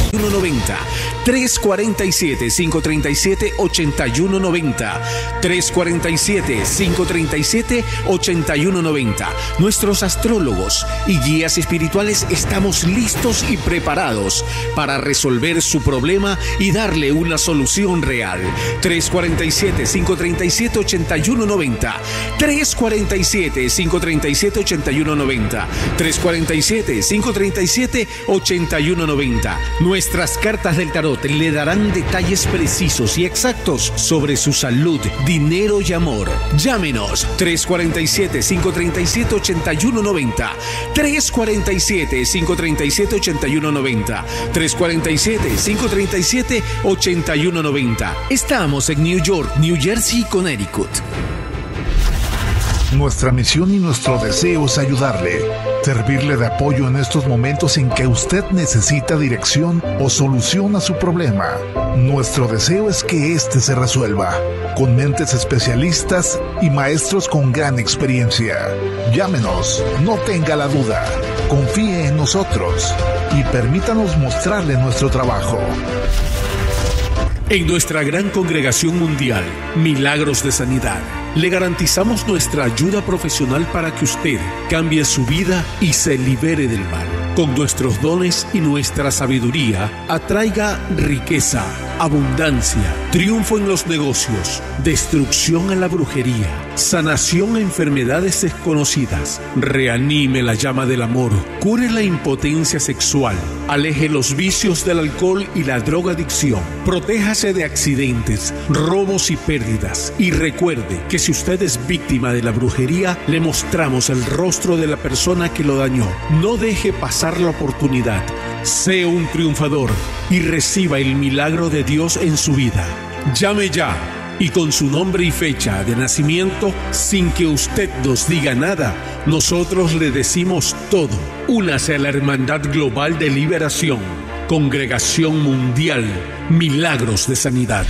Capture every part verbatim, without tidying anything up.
uno noventa, tres cuatro siete, cinco tres siete, ocho uno noventa, tres cuatro siete, cinco tres siete, ocho uno noventa. Nuestros astrólogos y guías espirituales estamos listos y preparados para resolver su problema y darle una solución real. tres cuatro siete, cinco tres siete, ocho uno noventa, tres cuatro siete, cinco tres siete, ocho uno noventa, tres cuatro siete, cinco tres siete, ocho uno noventa. Nuestras cartas del tarot le darán detalles precisos y exactos sobre su salud, dinero y amor. Llámenos tres cuatro siete, cinco tres siete, ocho uno noventa, tres cuatro siete, cinco tres siete, ocho uno noventa, tres cuatro siete, cinco tres siete, ocho uno noventa. Estamos en New York, New Jersey y Connecticut. Nuestra misión y nuestro deseo es ayudarle, servirle de apoyo en estos momentos en que usted necesita dirección o solución a su problema. Nuestro deseo es que éste se resuelva, con mentes especialistas y maestros con gran experiencia. Llámenos, no tenga la duda, confíe en nosotros y permítanos mostrarle nuestro trabajo. En nuestra gran congregación mundial, Milagros de Sanidad, le garantizamos nuestra ayuda profesional para que usted cambie su vida y se libere del mal. Con nuestros dones y nuestra sabiduría, atraiga riqueza, abundancia, triunfo en los negocios, destrucción a la brujería, sanación a enfermedades desconocidas, reanime la llama del amor, cure la impotencia sexual, aleje los vicios del alcohol y la drogadicción, protéjase de accidentes, robos y pérdidas. Y recuerde que si usted es víctima de la brujería, le mostramos el rostro de la persona que lo dañó. No deje pasar la oportunidad. Sea un triunfador y reciba el milagro de Dios en su vida. Llame ya y con su nombre y fecha de nacimiento, sin que usted nos diga nada, nosotros le decimos todo. Únase a la Hermandad Global de Liberación, Congregación Mundial, Milagros de Sanidad.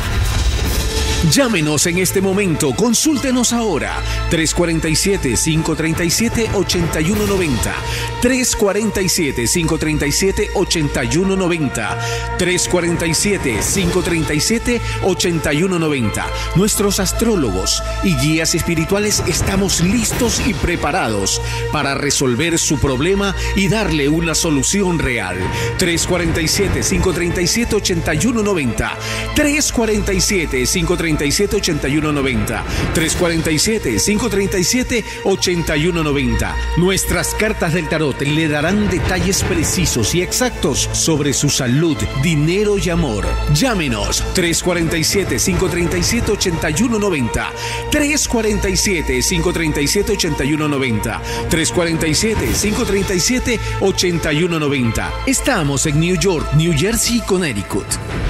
Llámenos en este momento, consúltenos ahora, tres cuatro siete, cinco tres siete, ocho uno noventa, tres cuatro siete, cinco tres siete, ocho uno noventa, tres cuatro siete, cinco tres siete, ocho uno noventa. Nuestros astrólogos y guías espirituales estamos listos y preparados para resolver su problema y darle una solución real. tres cuatro siete, cinco tres siete, ocho uno noventa, tres cuatro siete, cinco tres siete, ocho uno noventa, tres cuatro siete, cinco tres siete, ocho uno noventa. Nuestras cartas del tarot le darán detalles precisos y exactos sobre su salud, dinero y amor. Llámenos tres cuatro siete, cinco tres siete, ocho uno noventa, tres cuatro siete, cinco tres siete, ocho uno noventa, tres cuatro siete, cinco tres siete, ocho uno noventa. Estamos en New York, New Jersey y Connecticut.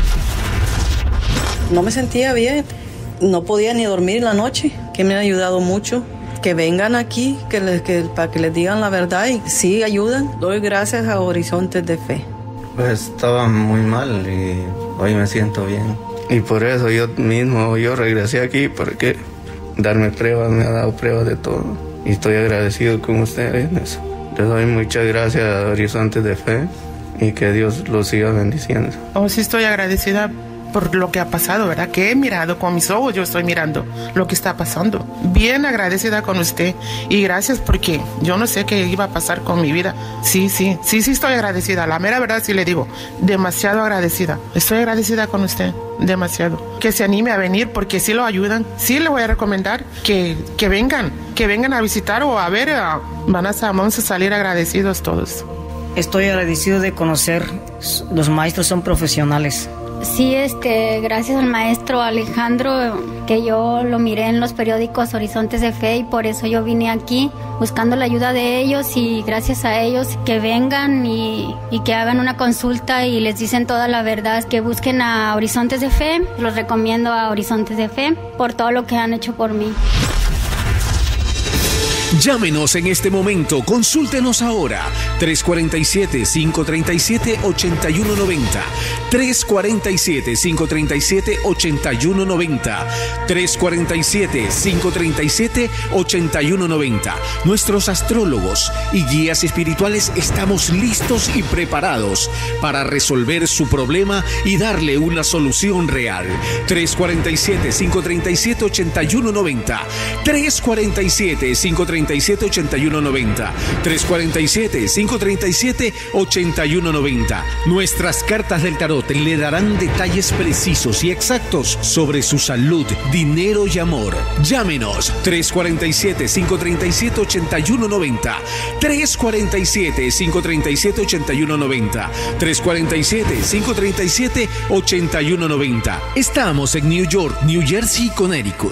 No me sentía bien, no podía ni dormir en la noche, que me ha ayudado mucho. Que vengan aquí, que les, que, para que les digan la verdad y sí ayudan. Doy gracias a Horizontes de Fe. Pues estaba muy mal y hoy me siento bien. Y por eso yo mismo, yo regresé aquí, porque darme pruebas, me ha dado pruebas de todo. Y estoy agradecido con ustedes en eso. Les doy muchas gracias a Horizontes de Fe y que Dios los siga bendiciendo. Oh, sí estoy agradecida por lo que ha pasado, ¿verdad? Que he mirado con mis ojos, yo estoy mirando lo que está pasando. Bien agradecida con usted y gracias, porque yo no sé qué iba a pasar con mi vida. Sí, sí, sí, sí estoy agradecida. La mera verdad sí le digo, demasiado agradecida. Estoy agradecida con usted, demasiado. Que se anime a venir porque sí lo ayudan. Sí le voy a recomendar que, que vengan, que vengan a visitar o a ver. A, van a, vamos a salir agradecidos todos. Estoy agradecido de conocer, los maestros son profesionales. Sí, este, gracias al maestro Alejandro, que yo lo miré en los periódicos Horizontes de Fe y por eso yo vine aquí buscando la ayuda de ellos y gracias a ellos que vengan y, y que hagan una consulta y les dicen toda la verdad, que busquen a Horizontes de Fe. Los recomiendo a Horizontes de Fe por todo lo que han hecho por mí. Llámenos en este momento, consúltenos ahora. tres cuatro siete, cinco tres siete, ocho uno nueve cero. tres cuatro siete, cinco tres siete, ocho uno nueve cero. tres cuatro siete, cinco tres siete, ocho uno nueve cero. Nuestros astrólogos y guías espirituales estamos listos y preparados para resolver su problema y darle una solución real. tres cuatro siete, cinco tres siete, ocho uno nueve cero. tres cuatro siete, cinco tres siete, ocho uno nueve cero. tres cuatro siete, cinco tres siete, ocho uno nueve cero. Nuestras cartas del tarot le darán detalles precisos y exactos sobre su salud, dinero y amor. Llámenos tres cuatro siete, cinco tres siete, ocho uno nueve cero. tres cuatro siete, cinco tres siete, ocho uno nueve cero. tres cuatro siete, cinco tres siete, ocho uno nueve cero. Estamos en New York, New Jersey y Connecticut.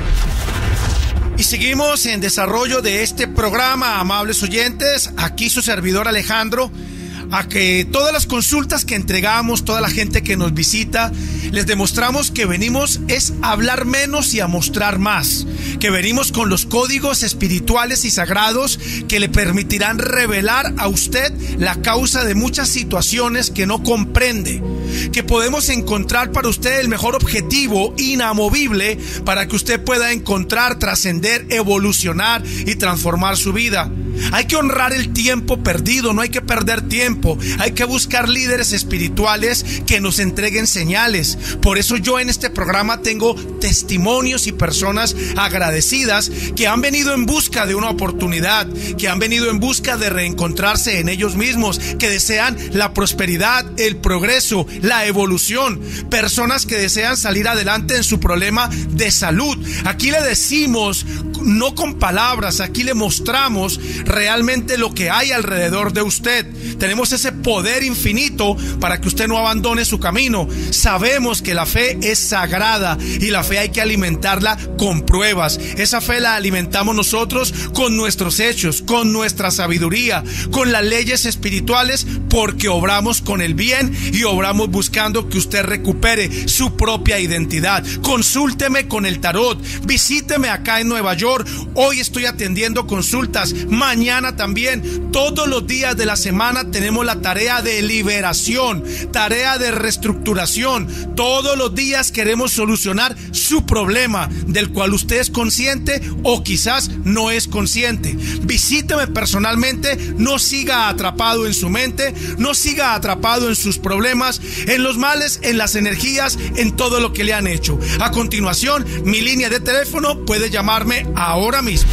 Y seguimos en desarrollo de este programa, amables oyentes. Aquí su servidor Alejandro, a que todas las consultas que entregamos, toda la gente que nos visita, les demostramos que venimos es a hablar menos y a mostrar más, que venimos con los códigos espirituales y sagrados que le permitirán revelar a usted la causa de muchas situaciones que no comprende, que podemos encontrar para usted el mejor objetivo inamovible para que usted pueda encontrar, trascender, evolucionar y transformar su vida. Hay que honrar el tiempo perdido, no hay que perder tiempo. Hay que buscar líderes espirituales que nos entreguen señales. Por eso yo en este programa tengo testimonios y personas agradecidas que han venido en busca de una oportunidad, que han venido en busca de reencontrarse en ellos mismos, que desean la prosperidad, el progreso, la evolución. Personas que desean salir adelante en su problema de salud. Aquí le decimos, no con palabras, aquí le mostramos realmente lo que hay alrededor de usted. Tenemos ese poder infinito para que usted no abandone su camino. Sabemos que la fe es sagrada y la fe hay que alimentarla con pruebas. Esa fe la alimentamos nosotros con nuestros hechos, con nuestra sabiduría, con las leyes espirituales, porque obramos con el bien y obramos buscando que usted recupere su propia identidad. Consúlteme con el tarot, visíteme acá en Nueva York. Hoy estoy atendiendo consultas, mañana también. Todos los días de la semana tenemos la tarea de liberación, tarea de reestructuración. Todos los días queremos solucionar su problema, del cual usted es consciente o quizás no es consciente. Visíteme personalmente, no siga atrapado en su mente, no siga atrapado en sus problemas, en los males, en las energías, en todo lo que le han hecho. A continuación, mi línea de teléfono, puede llamarme ahora mismo.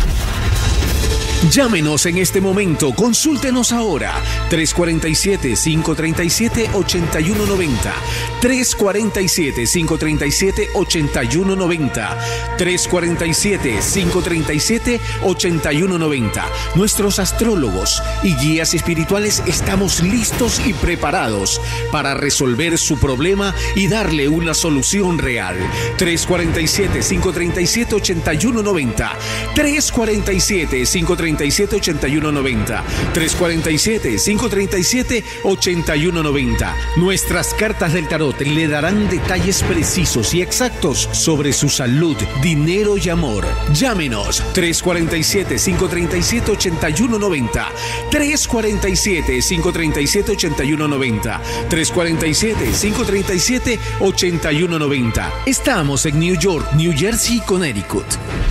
Llámenos en este momento, consúltenos ahora. tres cuatro siete, cinco tres siete, ocho uno nueve cero. tres cuatro siete, cinco tres siete, ocho uno nueve cero. tres cuatro siete, cinco tres siete, ocho uno nueve cero. Nuestros astrólogos y guías espirituales estamos listos y preparados para resolver su problema y darle una solución real. tres cuatro siete, cinco tres siete, ocho uno nueve cero. tres cuatro siete, cinco tres siete, ocho uno nueve cero. tres cuatro siete, cinco tres siete, ocho uno nueve cero. Nuestras cartas del tarot le darán detalles precisos y exactos sobre su salud, dinero y amor. Llámenos tres cuatro siete, cinco tres siete, ocho uno nueve cero. tres cuatro siete, cinco tres siete, ocho uno nueve cero. tres cuatro siete, cinco tres siete, ocho uno nueve cero. Estamos en New York, New Jersey y Connecticut.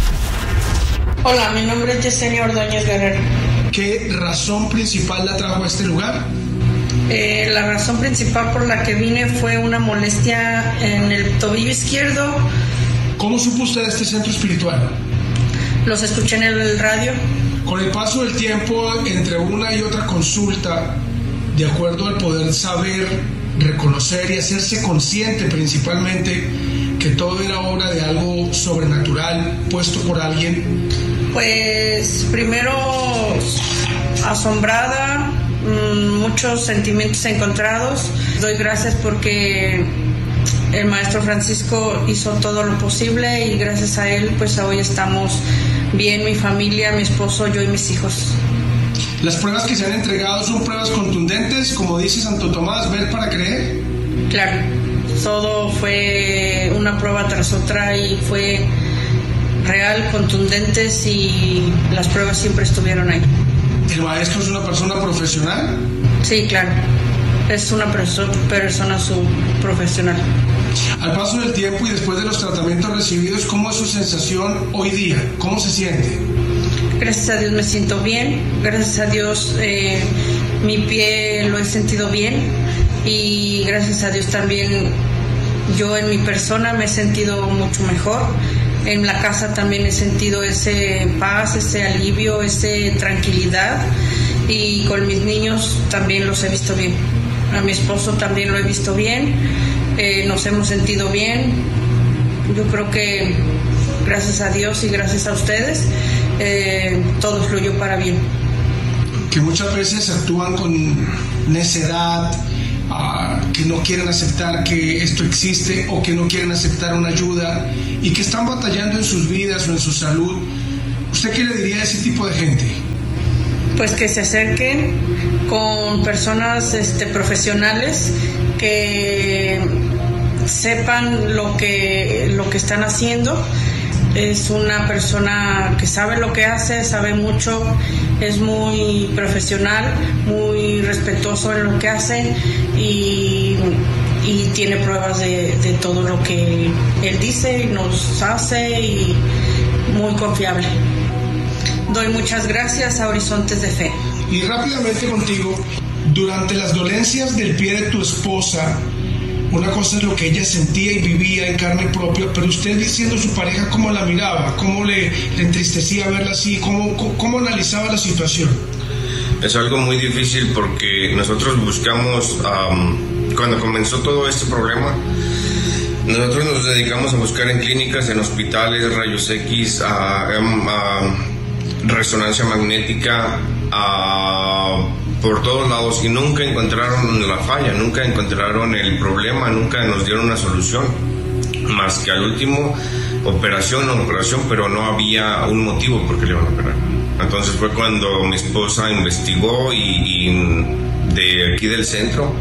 Hola, mi nombre es Yesenia Ordóñez Guerrero. ¿Qué razón principal la trajo a este lugar? Eh, la razón principal por la que vine fue una molestia en el tobillo izquierdo. ¿Cómo supo usted de este centro espiritual? Los escuché en el radio. Con el paso del tiempo, entre una y otra consulta, de acuerdo al poder saber, reconocer y hacerse consciente principalmente que todo era obra de algo sobrenatural puesto por alguien. Pues primero asombrada, muchos sentimientos encontrados. Doy gracias porque el maestro Francisco hizo todo lo posible y gracias a él pues hoy estamos bien, mi familia, mi esposo, yo y mis hijos. Las pruebas que se han entregado son pruebas contundentes, como dice Santo Tomás, ver para creer. Claro, todo fue una prueba tras otra y fue real, contundentes, y las pruebas siempre estuvieron ahí. ¿El maestro es una persona profesional? Sí, claro. Es una perso- persona su profesional. Al paso del tiempo y después de los tratamientos recibidos, ¿cómo es su sensación hoy día? ¿Cómo se siente? Gracias a Dios me siento bien. Gracias a Dios eh, mi pie lo he sentido bien. Y gracias a Dios también yo en mi persona me he sentido mucho mejor. En la casa también he sentido ese paz, ese alivio, esa tranquilidad. Y con mis niños también los he visto bien. A mi esposo también lo he visto bien. Eh, nos hemos sentido bien. Yo creo que gracias a Dios y gracias a ustedes eh, todo fluyó para bien. Que muchas veces actúan con necedad, uh, que no quieren aceptar que esto existe o que no quieren aceptar una ayuda y que están batallando en sus vidas o en su salud. ¿Usted qué le diría a ese tipo de gente? Pues que se acerquen con personas este, profesionales que sepan lo que, lo que están haciendo. Es una persona que sabe lo que hace, sabe mucho, es muy profesional, muy respetuoso en lo que hace y, y tiene pruebas de, de todo lo que él dice y nos hace, y muy confiable. Doy muchas gracias a Horizontes de Fe. Y rápidamente contigo, durante las dolencias del pie de tu esposa, una cosa es lo que ella sentía y vivía en carne propia, pero usted, siendo su pareja, ¿cómo la miraba? ¿Cómo le, le entristecía verla así? ¿Cómo, cómo, cómo analizaba la situación? Es algo muy difícil porque nosotros buscamos, um, cuando comenzó todo este problema, nosotros nos dedicamos a buscar en clínicas, en hospitales, rayos X, a, a, a resonancia magnética, a... por todos lados, y nunca encontraron la falla, nunca encontraron el problema, nunca nos dieron una solución, más que al último operación o operación, pero no había un motivo por qué le iban a operar. Entonces fue cuando mi esposa investigó y, y de aquí del centro,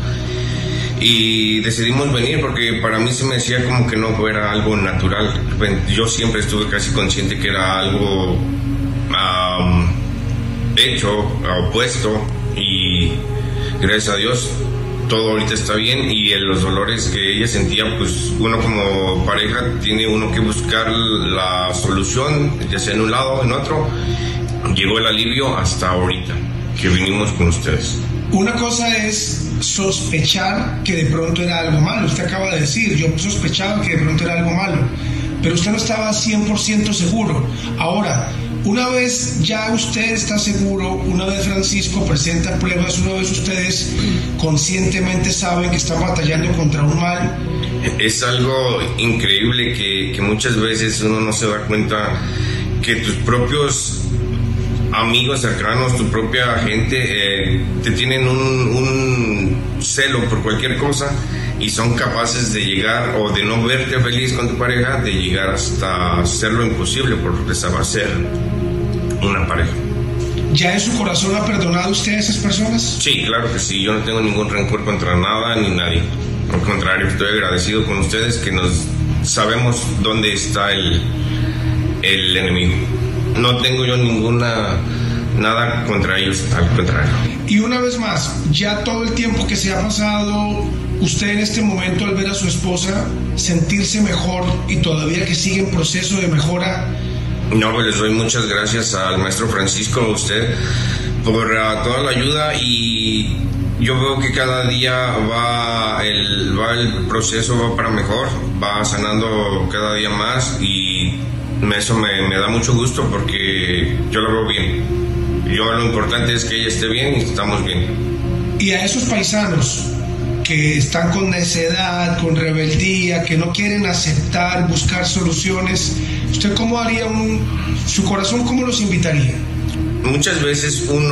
y decidimos venir porque para mí se me decía como que no fuera algo natural. Yo siempre estuve casi consciente que era algo um, hecho, opuesto, y gracias a Dios todo ahorita está bien, y en los dolores que ella sentía, pues uno como pareja tiene uno que buscar la solución, ya sea en un lado o en otro. Llegó el alivio hasta ahorita que vinimos con ustedes. Una cosa es sospechar que de pronto era algo malo. Usted acaba de decir, yo sospechaba que de pronto era algo malo, pero usted no estaba cien por ciento seguro. Ahora, una vez ya usted está seguro, una vez Francisco presenta pruebas, una vez ustedes conscientemente saben que están batallando contra un mal. Es algo increíble que, que muchas veces uno no se da cuenta que tus propios amigos cercanos, tu propia gente, eh, te tienen un, un celo por cualquier cosa y son capaces de llegar, o de no verte feliz con tu pareja, de llegar hasta hacer lo imposible por deshacer una pareja. ¿Ya en su corazón ha perdonado usted a esas personas? Sí, claro que sí. Yo no tengo ningún rencor contra nada ni nadie. Al contrario, estoy agradecido con ustedes que nos sabemos dónde está el, el enemigo. No tengo yo ninguna nada contra ellos, al contrario. Y una vez más, ya todo el tiempo que se ha pasado, usted en este momento, al ver a su esposa sentirse mejor y todavía que sigue en proceso de mejora. No, pues les doy muchas gracias al maestro Francisco, a usted, por uh, toda la ayuda, y yo veo que cada día va el, va el proceso, va para mejor, va sanando cada día más, y eso me, me da mucho gusto porque yo lo veo bien. Yo lo importante es que ella esté bien y estamos bien. Y a esos paisanos que están con necedad, con rebeldía, que no quieren aceptar, buscar soluciones, ¿usted cómo haría un, su corazón, cómo los invitaría? Muchas veces uno,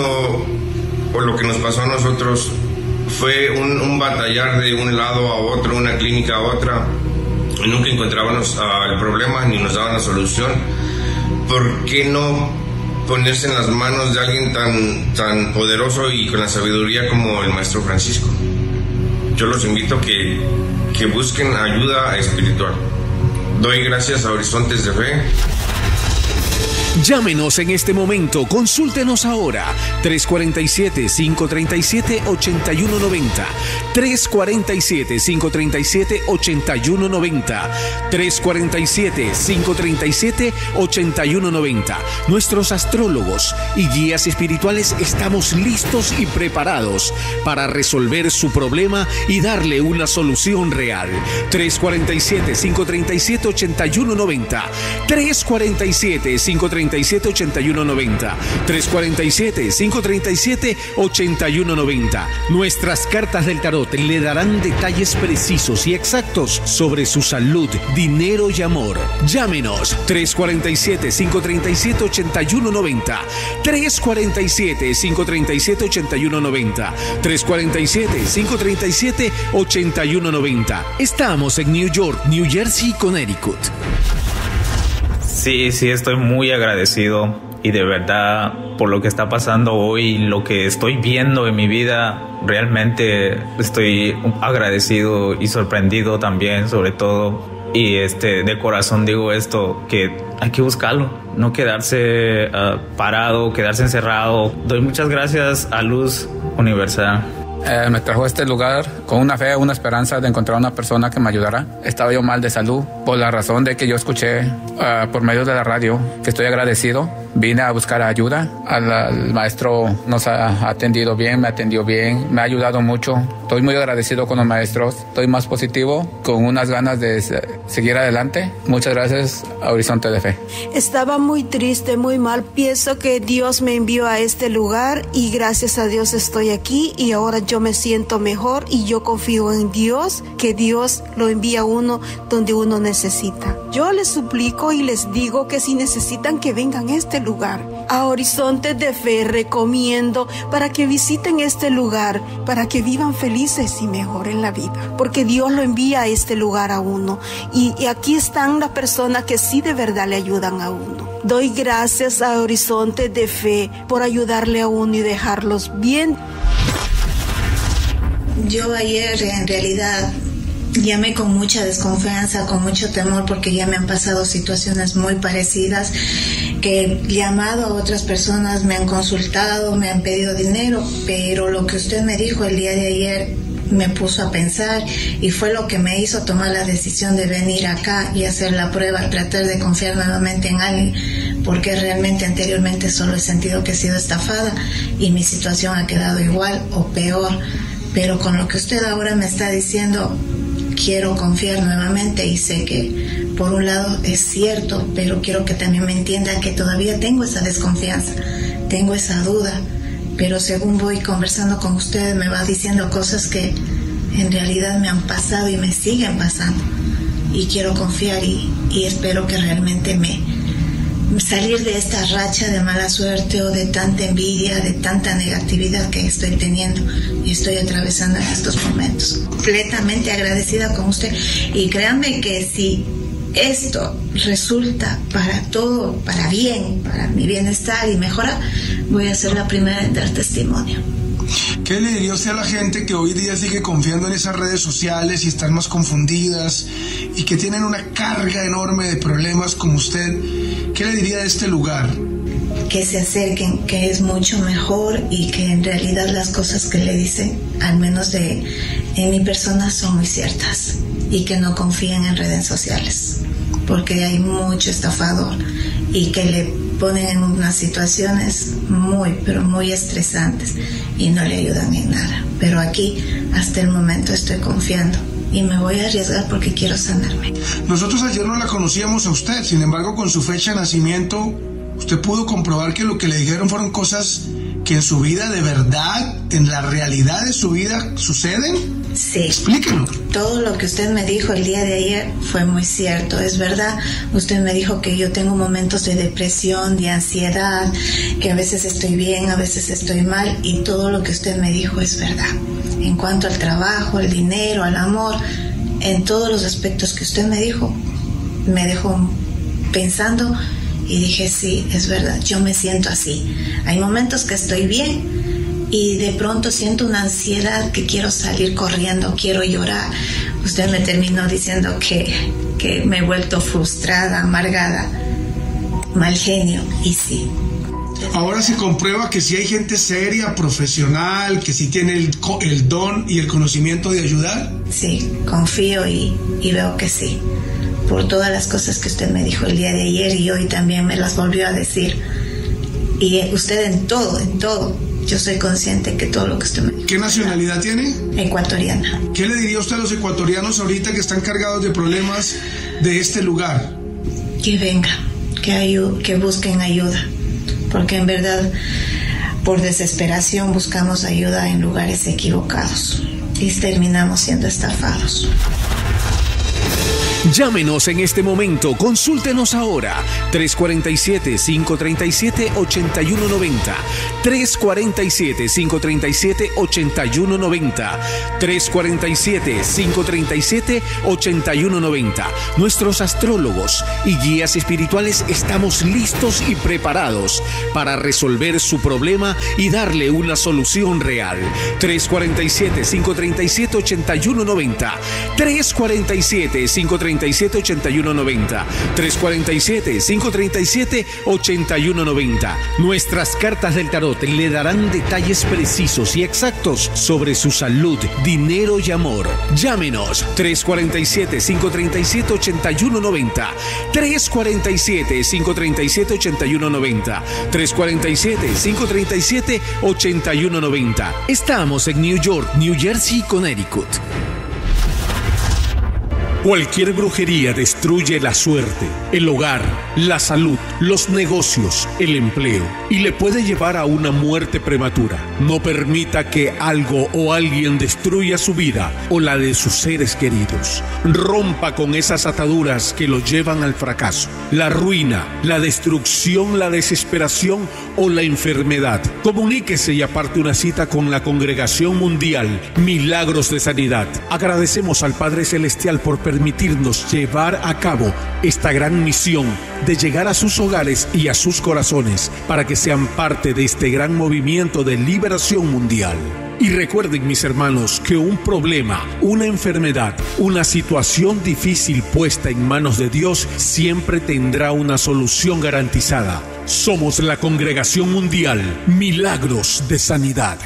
o lo que nos pasó a nosotros, fue un, un batallar de un lado a otro, una clínica a otra, y nunca encontrábamos uh, el problema ni nos daban la solución. ¿Por qué no ponerse en las manos de alguien tan, tan poderoso y con la sabiduría como el maestro Francisco? Yo los invito a que, que busquen ayuda espiritual. Doy gracias a Horizontes de Fe Llámenos en este momento, consúltenos ahora. tres cuatro siete, cinco tres siete, ocho uno nueve cero. tres cuatro siete, cinco tres siete, ocho uno nueve cero. tres cuatro siete, cinco tres siete, ocho uno nueve cero. Nuestros astrólogos y guías espirituales estamos listos y preparados para resolver su problema y darle una solución real. tres cuatro siete, cinco tres siete, ocho uno nueve cero. tres cuatro siete, cinco tres siete, ocho uno nueve cero. tres cuatro siete, cinco tres siete, ocho uno nueve cero. Nuestras cartas del tarot le darán detalles precisos y exactos sobre su salud, dinero y amor. Llámenos tres cuatro siete, cinco tres siete, ocho uno nueve cero. tres cuatro siete, cinco tres siete, ocho uno nueve cero. tres cuatro siete, cinco tres siete, ocho uno nueve cero. Estamos en New York, New Jersey y Connecticut. Sí, sí, estoy muy agradecido y de verdad por lo que está pasando hoy, lo que estoy viendo en mi vida, realmente estoy agradecido y sorprendido también, sobre todo. Y este, de corazón digo esto, que hay que buscarlo, no quedarse uh, parado, quedarse encerrado. Doy muchas gracias a Luz Universal. Eh, me trajo a este lugar con una fe, una esperanza de encontrar una persona que me ayudara. Estaba yo mal de salud por la razón de que yo escuché uh, por medio de la radio, que estoy agradecido. Vine a buscar ayuda. Al, al maestro nos ha atendido bien, me atendió bien, me ha ayudado mucho. Estoy muy agradecido con los maestros. Estoy más positivo, con unas ganas de seguir adelante. Muchas gracias a Horizonte de Fe. Estaba muy triste, muy mal. Pienso que Dios me envió a este lugar y gracias a Dios estoy aquí y ahora yo me siento mejor y yo confío en Dios, que Dios lo envía a uno donde uno necesita. Yo les suplico y les digo que si necesitan que vengan a este lugar, a Horizonte de Fe, recomiendo para que visiten este lugar, para que vivan felices y mejoren la vida, porque Dios lo envía a este lugar a uno y, y aquí están las personas que sí de verdad le ayudan a uno. Doy gracias a Horizonte de Fe por ayudarle a uno y dejarlos bien. Yo ayer en realidad llamé con mucha desconfianza, con mucho temor, porque ya me han pasado situaciones muy parecidas, que he llamado a otras personas, me han consultado, me han pedido dinero, pero lo que usted me dijo el día de ayer me puso a pensar y fue lo que me hizo tomar la decisión de venir acá y hacer la prueba, tratar de confiar nuevamente en alguien, porque realmente anteriormente solo he sentido que he sido estafada y mi situación ha quedado igual o peor. Pero con lo que usted ahora me está diciendo, quiero confiar nuevamente y sé que por un lado es cierto, pero quiero que también me entienda que todavía tengo esa desconfianza, tengo esa duda, pero según voy conversando con usted me va diciendo cosas que en realidad me han pasado y me siguen pasando y quiero confiar y, y espero que realmente me salir de esta racha de mala suerte o de tanta envidia, de tanta negatividad que estoy teniendo y estoy atravesando en estos momentos. Completamente agradecida con usted y créanme que si esto resulta para todo, para bien, para mi bienestar y mejora, voy a ser la primera en dar testimonio. ¿Qué le diría usted a la gente que hoy día sigue confiando en esas redes sociales y están más confundidas y que tienen una carga enorme de problemas como usted? ¿Qué le diría de este lugar? Que se acerquen, que es mucho mejor y que en realidad las cosas que le dicen, al menos de en mi persona, son muy ciertas y que no confíen en redes sociales porque hay mucho estafador y que le ponen en unas situaciones muy, pero muy estresantes y no le ayudan en nada. Pero aquí, hasta el momento, estoy confiando y me voy a arriesgar porque quiero sanarme. Nosotros ayer no la conocíamos a usted, sin embargo, con su fecha de nacimiento, usted pudo comprobar que lo que le dijeron fueron cosas que en su vida de verdad, en la realidad de su vida, suceden. Sí. Explíquenlo. Todo lo que usted me dijo el día de ayer fue muy cierto, es verdad. Usted me dijo que yo tengo momentos de depresión, de ansiedad, que a veces estoy bien, a veces estoy mal, y todo lo que usted me dijo es verdad. En cuanto al trabajo, al dinero, al amor, en todos los aspectos que usted me dijo, me dejó pensando y dije, sí, es verdad, yo me siento así. Hay momentos que estoy bien y de pronto siento una ansiedad que quiero salir corriendo, quiero llorar. Usted me terminó diciendo que, que me he vuelto frustrada, amargada. mal genio, y sí. Ahora se comprueba que sí hay gente seria, profesional, que sí tiene el, el don y el conocimiento de ayudar. Sí, confío y, y veo que sí. Por todas las cosas que usted me dijo el día de ayer y hoy también me las volvió a decir. Y usted en todo, en todo. Yo soy consciente que todo lo que usted me dijo. ¿Qué nacionalidad tiene? Ecuatoriana. ¿Qué le diría usted a los ecuatorianos ahorita que están cargados de problemas de este lugar? Que vengan, que, ayu- que busquen ayuda. Porque en verdad, por desesperación buscamos ayuda en lugares equivocados y terminamos siendo estafados. Llámenos en este momento, consúltenos ahora, tres cuatro siete, cinco tres siete, ocho uno nueve cero, tres cuatro siete, cinco tres siete, ocho uno nueve cero, tres cuatro siete, cinco tres siete, ocho uno nueve cero. Nuestros astrólogos y guías espirituales estamos listos y preparados para resolver su problema y darle una solución real. tres cuatro siete, cinco tres siete, ocho uno nueve cero, tres cuatro siete, cinco tres siete, ocho uno nueve cero, tres cuatro siete, cinco tres siete, ocho uno nueve cero. Nuestras cartas del tarot le darán detalles precisos y exactos sobre su salud, dinero y amor. Llámenos tres cuatro siete, cinco tres siete, ocho uno nueve cero, tres cuatro siete, cinco tres siete, ocho uno nueve cero, tres cuatro siete, cinco tres siete, ocho uno nueve cero. Estamos en New York, New Jersey y Connecticut. Cualquier brujería destruye la suerte, el hogar, la salud, los negocios, el empleo y le puede llevar a una muerte prematura. No permita que algo o alguien destruya su vida o la de sus seres queridos. Rompa con esas ataduras que lo llevan al fracaso, la ruina, la destrucción, la desesperación o la enfermedad. Comuníquese y aparte una cita con la Congregación Mundial Milagros de Sanidad. Agradecemos al Padre Celestial por permitirnos permitirnos llevar a cabo esta gran misión de llegar a sus hogares y a sus corazones para que sean parte de este gran movimiento de liberación mundial. Y recuerden, mis hermanos, que un problema, una enfermedad, una situación difícil puesta en manos de Dios siempre tendrá una solución garantizada. Somos la Congregación Mundial Milagros de Sanidad.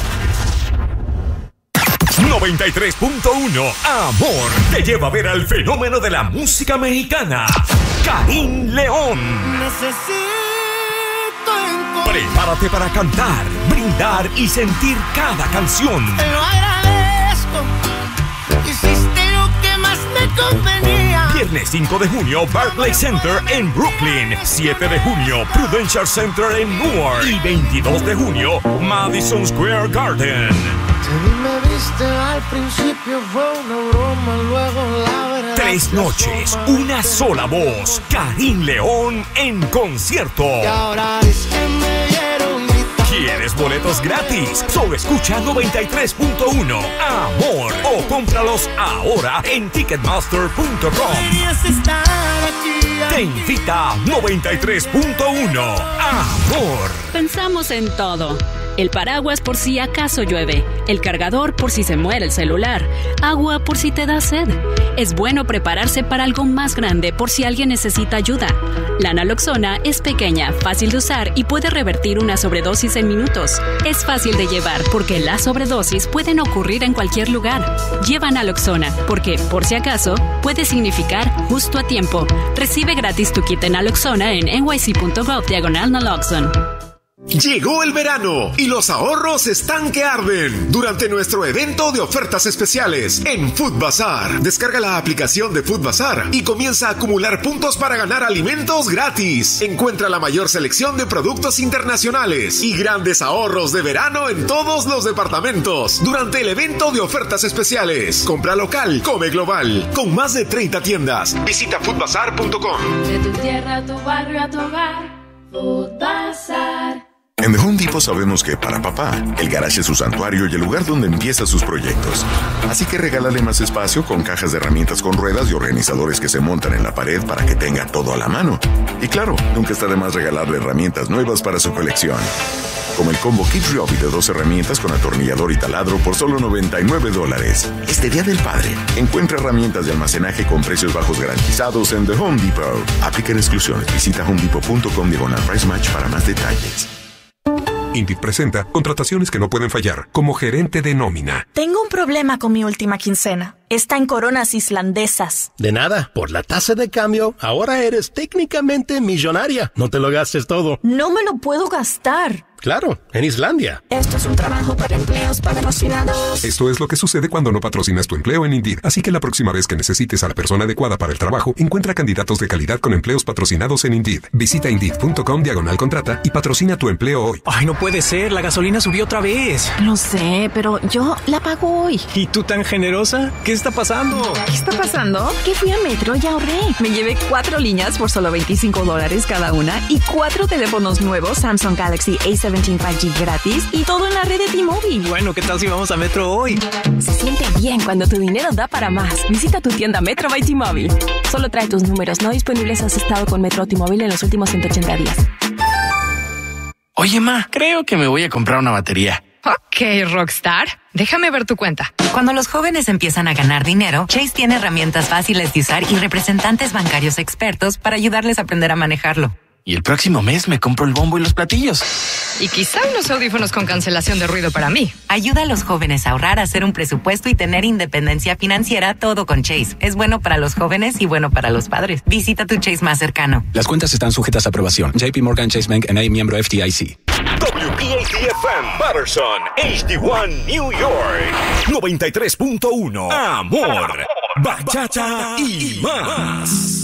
noventa y tres punto uno Amor te lleva a ver al fenómeno de la música mexicana, Karim León. Necesito encontrar. Prepárate para cantar, brindar y sentir cada canción. Te lo agradezco. Hiciste lo que más me convenía. Viernes cinco de junio, Barclays Center en Brooklyn. siete de junio, Prudential Center en Newark. Y veintidós de junio, Madison Square Garden. Me viste al principio, fue una broma, luego la verdad. Tres noches, una sola voz. Karim León en concierto. Y ahora es que me dieron gritando. ¿Quieres boletos gratis? Solo escucha noventa y tres punto uno Amor o cómpralos ahora en ticketmaster punto com. Te invita noventa y tres punto uno Amor. Pensamos en todo. El paraguas por si acaso llueve, el cargador por si se muere el celular, agua por si te da sed. Es bueno prepararse para algo más grande por si alguien necesita ayuda. La naloxona es pequeña, fácil de usar y puede revertir una sobredosis en minutos. Es fácil de llevar porque las sobredosis pueden ocurrir en cualquier lugar. Lleva naloxona porque, por si acaso, puede significar justo a tiempo. Recibe gratis tu kit de naloxona en n y c punto gov diagonal naloxon. Llegó el verano y los ahorros están que arden durante nuestro evento de ofertas especiales en Food Bazaar. Descarga la aplicación de Food Bazaar y comienza a acumular puntos para ganar alimentos gratis. Encuentra la mayor selección de productos internacionales y grandes ahorros de verano en todos los departamentos durante el evento de ofertas especiales. Compra local, come global, con más de treinta tiendas. Visita food bazaar punto com. De tu tierra a tu barrio a tu hogar, Food Bazaar. En The Home Depot sabemos que para papá, el garage es su santuario y el lugar donde empieza sus proyectos. Así que regálale más espacio con cajas de herramientas con ruedas y organizadores que se montan en la pared para que tenga todo a la mano. Y claro, nunca está de más regalarle herramientas nuevas para su colección. como el combo Kid Ryobi de dos herramientas con atornillador y taladro por solo noventa y nueve dólares. Este Día del Padre, encuentra herramientas de almacenaje con precios bajos garantizados en The Home Depot. Aplican exclusiones. Visita homedepot punto com diagonal price match para más detalles. Indeed presenta contrataciones que no pueden fallar, como gerente de nómina. Tengo un problema con mi última quincena. Está en coronas islandesas. De nada, por la tasa de cambio, ahora eres técnicamente millonaria. No te lo gastes todo. No me lo puedo gastar. Claro, en Islandia. Esto es un trabajo para empleos patrocinados. Esto es lo que sucede cuando no patrocinas tu empleo en Indeed. Así que la próxima vez que necesites a la persona adecuada para el trabajo, encuentra candidatos de calidad con empleos patrocinados en Indeed. Visita Indeed punto com diagonal contrata y patrocina tu empleo hoy. Ay, no puede ser, la gasolina subió otra vez. Lo sé, pero yo la pago hoy. ¿Y tú tan generosa? ¿Qué está pasando? ¿Qué está pasando? Que fui a Metro y ahorré. Me llevé cuatro líneas por solo veinticinco dólares cada una y cuatro teléfonos nuevos Samsung Galaxy A diecisiete cinco G gratis y todo en la red de T-Mobile. Bueno, ¿qué tal si vamos a Metro hoy? Se siente bien cuando tu dinero da para más. Visita tu tienda Metro by T-Mobile. Solo trae tus números no disponibles si has estado con Metro o T-Mobile en los últimos ciento ochenta días. Oye, ma, creo que me voy a comprar una batería. Ok, Rockstar. Déjame ver tu cuenta. Cuando los jóvenes empiezan a ganar dinero, Chase tiene herramientas fáciles de usar y representantes bancarios expertos para ayudarles a aprender a manejarlo. Y el próximo mes me compro el bombo y los platillos. Y quizá unos audífonos con cancelación de ruido para mí. Ayuda a los jóvenes a ahorrar, a hacer un presupuesto y tener independencia financiera, todo con Chase. Es bueno para los jóvenes y bueno para los padres. Visita tu Chase más cercano. Las cuentas están sujetas a aprobación. J P Morgan Chase Bank N A, miembro F D I C. W P A T F M Patterson, H D uno New York, noventa y tres punto uno. Amor, bachata y más.